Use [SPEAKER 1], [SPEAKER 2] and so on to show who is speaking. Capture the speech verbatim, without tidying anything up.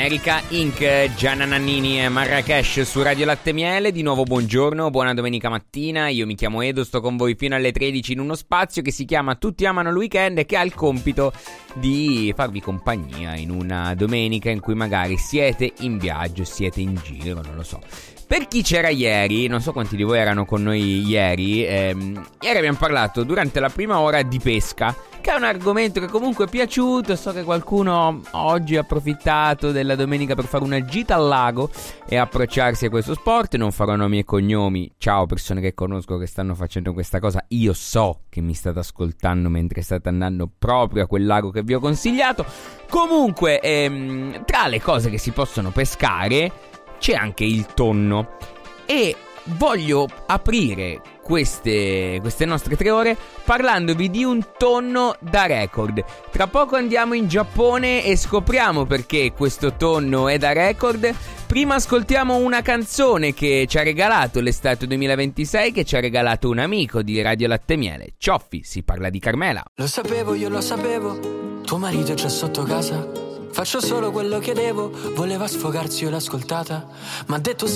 [SPEAKER 1] America Incorporated, Gianna Nannini e Marrakesh su Radio Latte Miele. Di nuovo buongiorno, buona domenica mattina. Io mi chiamo Edo, sto con voi fino alle tredici in uno spazio che si chiama Tutti amano il weekend e che ha il compito di farvi compagnia in una domenica in cui magari siete in viaggio, siete in giro, non lo so. Per chi c'era ieri, non so quanti di voi erano con noi ieri, ehm, ieri abbiamo parlato durante la prima ora di pesca, che è un argomento che comunque è piaciuto. So che qualcuno oggi ha approfittato della domenica per fare una gita al lago e approcciarsi a questo sport. Non farò nomi e cognomi, ciao persone che conosco che stanno facendo questa cosa. Io so che mi state ascoltando mentre state andando proprio a quel lago che vi ho consigliato. Comunque, ehm, tra le cose che si possono pescare c'è anche il tonno e voglio aprire queste, queste nostre tre ore parlandovi di un tonno da record. Tra poco andiamo in Giappone e scopriamo perché questo tonno è da record. Prima ascoltiamo una canzone che ci ha regalato l'estate duemilaventisei, che ci ha regalato un amico di Radio Latte Miele, Cioffi. Si parla di Carmela.
[SPEAKER 2] Lo sapevo, io lo sapevo, tuo marito è già sotto casa. Faccio solo quello che devo, voleva sfogarsi, io l'ho ascoltata, m'ha detto